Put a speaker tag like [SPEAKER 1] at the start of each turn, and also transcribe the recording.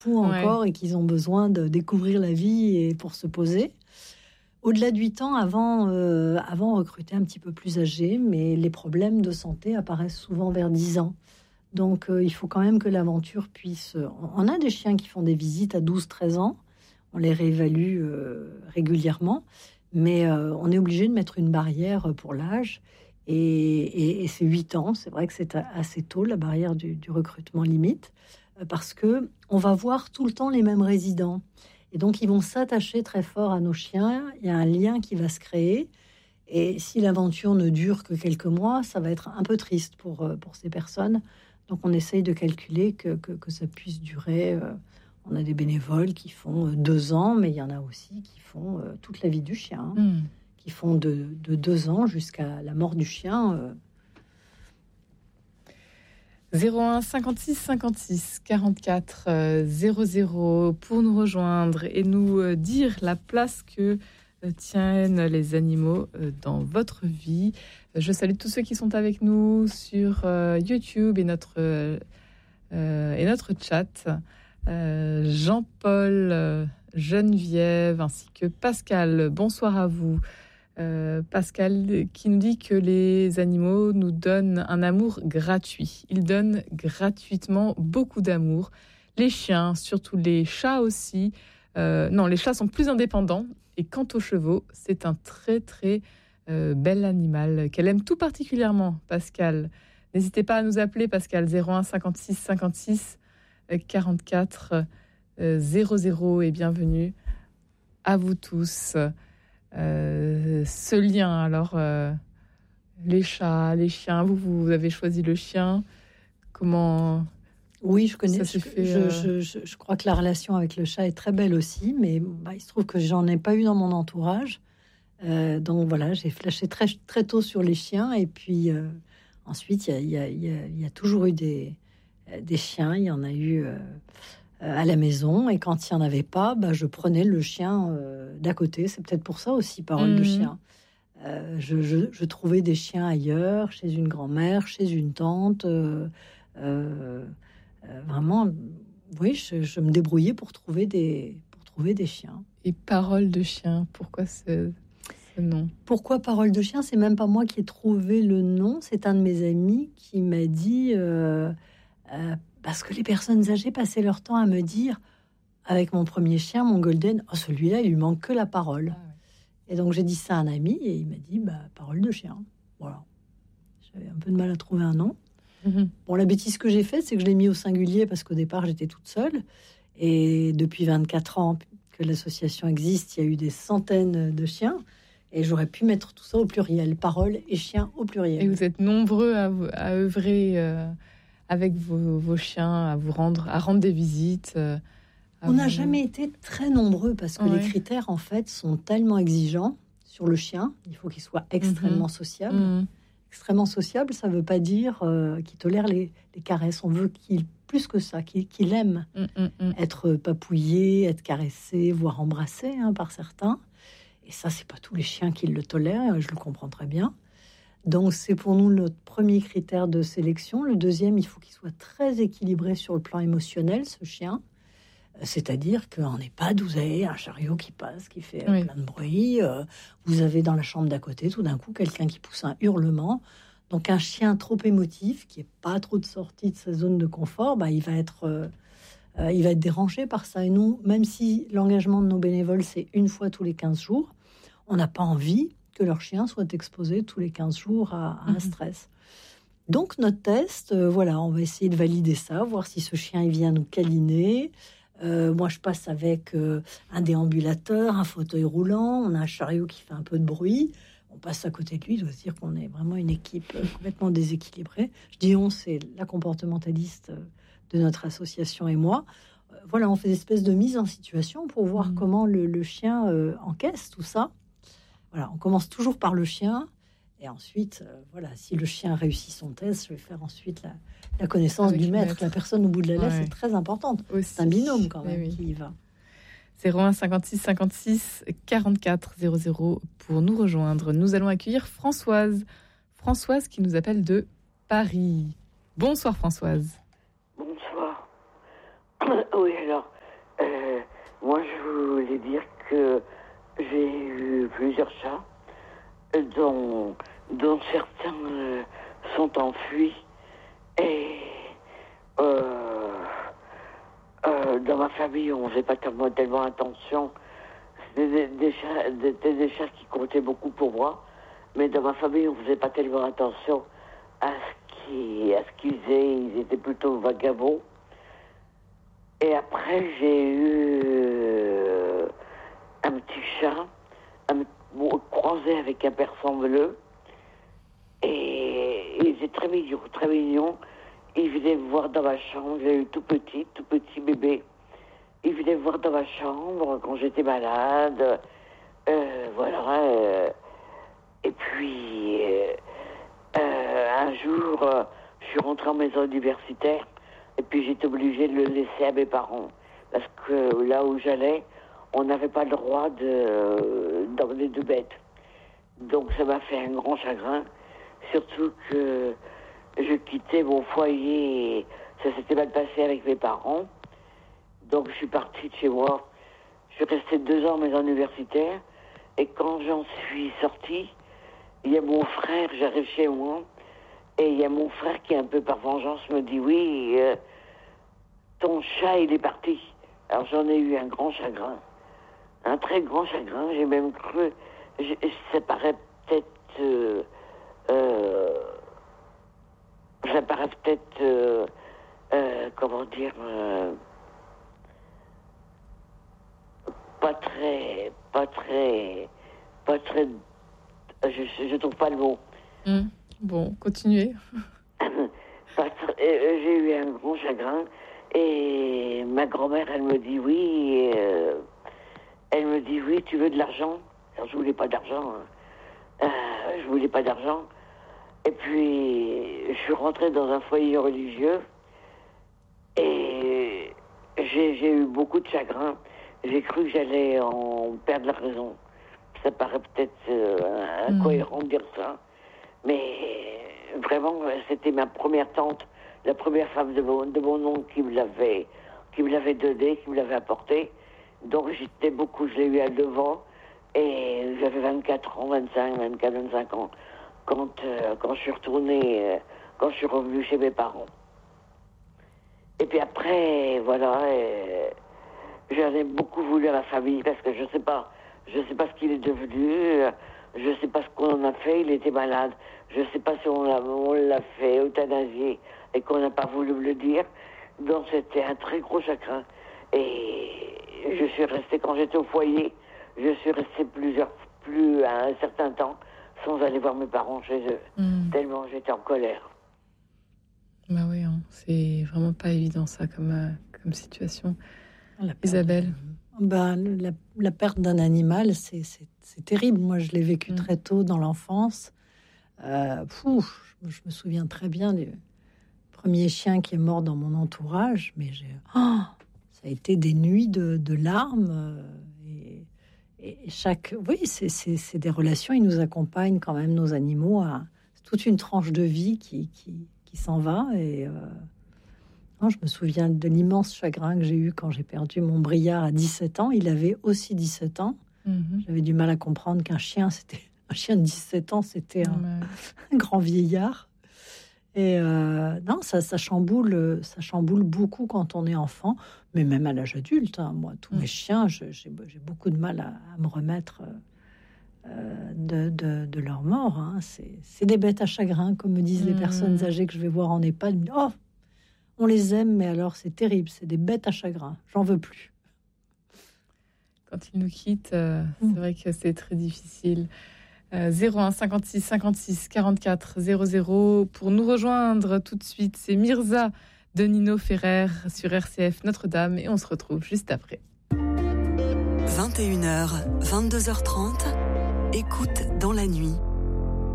[SPEAKER 1] fous encore et qu'ils ont besoin de découvrir la vie et pour se poser. Au-delà de 8 ans, avant, on recrutait un petit peu plus âgé, mais les problèmes de santé apparaissent souvent vers 10 ans. Donc, il faut quand même que l'aventure puisse... On a des chiens qui font des visites à 12-13 ans. On les réévalue régulièrement. Mais on est obligé de mettre une barrière pour l'âge. Et c'est 8 ans. C'est vrai que c'est assez tôt, la barrière du recrutement limite. Parce qu'on va voir tout le temps les mêmes résidents. Et donc, ils vont s'attacher très fort à nos chiens. Il y a un lien qui va se créer. Et si l'aventure ne dure que quelques mois, ça va être un peu triste pour ces personnes. Donc, on essaye de calculer que ça puisse durer. On a des bénévoles qui font 2 ans, mais il y en a aussi qui font toute la vie du chien, qui font de 2 ans jusqu'à la mort du chien.
[SPEAKER 2] 01 56 56 44 00 pour nous rejoindre et nous dire la place que tiennent les animaux dans votre vie. Je salue tous ceux qui sont avec nous sur YouTube et notre chat. Jean-Paul, Geneviève ainsi que Pascal. Bonsoir à vous. Pascal qui nous dit que les animaux nous donnent un amour gratuit. Ils donnent gratuitement beaucoup d'amour. Les chiens, surtout les chats aussi. Non, les chats sont plus indépendants. Et quant aux chevaux, c'est un très très bel animal qu'elle aime tout particulièrement, Pascal. N'hésitez pas à nous appeler, Pascal, 01 56 56 44 00 et bienvenue à vous tous. Ce lien, alors, les chats, les chiens, vous avez choisi le chien. Comment...
[SPEAKER 1] Oui, je connais.
[SPEAKER 2] Je
[SPEAKER 1] crois que la relation avec le chat est très belle aussi, mais il se trouve que j'en ai pas eu dans mon entourage. Donc voilà, j'ai flashé très, très tôt sur les chiens. Et puis ensuite, il y a toujours eu des chiens. Il y en a eu à la maison. Et quand il n'y en avait pas, je prenais le chien d'à côté. C'est peut-être pour ça aussi, parole de chien. Je trouvais des chiens ailleurs, chez une grand-mère, chez une tante. Vraiment, oui, je me débrouillais pour trouver des chiens.
[SPEAKER 2] Et parole de chien, pourquoi ce nom?
[SPEAKER 1] Pourquoi parole de chien? C'est même pas moi qui ai trouvé le nom, c'est un de mes amis qui m'a dit parce que les personnes âgées passaient leur temps à me dire, avec mon premier chien, mon golden, oh, celui-là, il lui manque que la parole. Ah, ouais. Et donc j'ai dit ça à un ami et il m'a dit parole de chien. Voilà. J'avais un peu de mal à trouver un nom. Bon, la bêtise que j'ai faite, c'est que je l'ai mis au singulier parce qu'au départ, j'étais toute seule. Et depuis 24 ans que l'association existe, il y a eu des centaines de chiens. Et j'aurais pu mettre tout ça au pluriel. Parole et chiens au pluriel.
[SPEAKER 2] Et vous êtes nombreux à œuvrer avec vos chiens, à rendre des visites.
[SPEAKER 1] On n'a jamais été très nombreux parce que les critères, en fait, sont tellement exigeants sur le chien. Il faut qu'il soit extrêmement sociable. Extrêmement sociable, ça ne veut pas dire qu'il tolère les caresses. On veut plus que ça, qu'il aime être papouillé, être caressé, voire embrassé par certains. Et ça, c'est pas tous les chiens qui le tolèrent, je le comprends très bien. Donc, c'est pour nous notre premier critère de sélection. Le deuxième, il faut qu'il soit très équilibré sur le plan émotionnel, ce chien. C'est-à-dire qu'en EHPAD, vous avez un chariot qui passe, qui fait plein de bruit. Vous avez dans la chambre d'à côté, tout d'un coup, quelqu'un qui pousse un hurlement. Donc, un chien trop émotif, qui n'est pas trop de sortie de sa zone de confort, il va être dérangé par ça. Et nous, même si l'engagement de nos bénévoles, c'est une fois tous les 15 jours, on n'a pas envie que leur chien soit exposé tous les 15 jours à un stress. Donc, notre test, on va essayer de valider ça, voir si ce chien il vient nous câliner. Moi, je passe avec un déambulateur, un fauteuil roulant. On a un chariot qui fait un peu de bruit. On passe à côté de lui. Il doit se dire qu'on est vraiment une équipe complètement déséquilibrée. Je dis on, c'est la comportementaliste de notre association et moi. On fait des espèces de mise en situation pour voir comment le chien encaisse tout ça. On commence toujours par le chien. Et ensuite, si le chien réussit son test, je vais faire ensuite la connaissance du maître. La personne au bout de la laisse est très importante. Aussi. C'est un binôme quand même qui y va.
[SPEAKER 2] 01 56 56 44 00 pour nous rejoindre. Nous allons accueillir Françoise. Françoise qui nous appelle de Paris. Bonsoir Françoise.
[SPEAKER 3] Bonsoir. Oui, alors, moi je voulais dire que j'ai eu plusieurs chats, dont certains sont enfuis. Et dans ma famille, on ne faisait pas tellement attention. C'était des chats qui comptaient beaucoup pour moi, mais dans ma famille, on ne faisait pas tellement attention à ce qu'ils faisaient. Ils étaient plutôt vagabonds. Et après, j'ai eu un petit chat, croisé avec un persan bleu. Et il était très mignon, très mignon. Il venait me voir dans ma chambre. J'ai eu tout petit bébé. Il venait me voir dans ma chambre quand j'étais malade. Voilà. Et puis, un jour, je suis rentré en maison universitaire. Et puis, j'étais obligée de le laisser à mes parents. Parce que là où j'allais, on n'avait pas le droit d'emmener de bêtes. Donc, ça m'a fait un grand chagrin. Surtout que je quittais mon foyer, et ça s'était mal passé avec mes parents. Donc je suis partie de chez moi. Je suis restée 2 ans en maison universitaire. Et quand j'en suis sortie, il y a mon frère, j'arrive chez moi, et il y a mon frère qui, un peu par vengeance, me dit « Oui, ton chat, il est parti. » Alors j'en ai eu un grand chagrin. Un très grand chagrin. J'ai même cru... Ça paraît peut-être... ça paraît peut-être, comment dire, pas très, je trouve pas le mot.
[SPEAKER 2] Bon, continuez.
[SPEAKER 3] J'ai eu un grand chagrin et ma grand-mère, elle me dit oui, tu veux de l'argent? Alors je voulais pas d'argent. Je voulais pas d'argent. Et puis, je suis rentrée dans un foyer religieux et j'ai eu beaucoup de chagrin. J'ai cru que j'allais en perdre la raison. Ça paraît peut-être incohérent de dire ça, mais vraiment, c'était ma première tante, la première femme de mon oncle qui me l'avait donné, qui me l'avait apporté. Donc j'étais beaucoup, je l'ai eu à 9 ans et j'avais 24 ans, 25 ans. Quand je suis retournée, quand je suis revenue chez mes parents. Et puis après, voilà, j'en ai beaucoup voulu à ma famille parce que je sais pas ce qu'il est devenu, je sais pas ce qu'on en a fait, il était malade, je sais pas si on l'a fait euthanasier et qu'on n'a pas voulu me le dire. Donc c'était un très gros chagrin. Et je suis restée, quand j'étais au foyer, je suis restée à un certain temps sans aller voir mes parents chez eux, tellement j'étais en colère.
[SPEAKER 2] Bah oui, hein, c'est vraiment pas évident ça comme situation. Isabelle?
[SPEAKER 1] La perte d'un animal, c'est terrible. Moi, je l'ai vécu très tôt dans l'enfance. Je me souviens très bien du premier chien qui est mort dans mon entourage, mais ça a été des nuits de larmes. C'est des relations, ils nous accompagnent quand même, nos animaux, c'est toute une tranche de vie qui s'en va. Et je me souviens de l'immense chagrin que j'ai eu quand j'ai perdu mon Briard à 17 ans. Il avait aussi 17 ans. J'avais du mal à comprendre qu'un chien de 17 ans, c'était un grand vieillard. Et ça chamboule beaucoup quand on est enfant, mais même à l'âge adulte. Moi, tous mes chiens, j'ai beaucoup de mal à me remettre de leur mort. C'est des bêtes à chagrin, comme me disent les personnes âgées que je vais voir en EHPAD. Oh, on les aime, mais alors c'est terrible, c'est des bêtes à chagrin. J'en veux plus.
[SPEAKER 2] Quand ils nous quittent, c'est vrai que c'est très difficile. 01 56 56 44 00 pour nous rejoindre tout de suite. C'est Mirza de Nino Ferrer sur RCF Notre-Dame et on se retrouve juste après.
[SPEAKER 4] 21h, 22h30, écoute dans la nuit.